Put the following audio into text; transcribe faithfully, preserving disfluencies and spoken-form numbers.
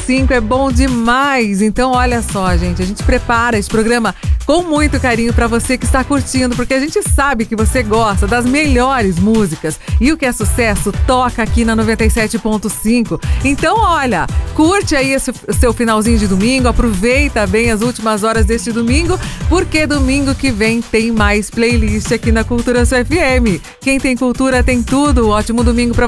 cinco é bom demais. Então, olha só, gente, a gente prepara esse programa com muito carinho para você que está curtindo, porque a gente sabe que você gosta das melhores músicas e o que é sucesso toca aqui na noventa e sete ponto cinco. Então, olha, curte aí esse, o seu finalzinho de domingo, aproveita bem as últimas horas deste domingo, porque domingo que vem tem mais playlist aqui na Cultura Sua F M. Quem tem cultura tem tudo. Ótimo domingo para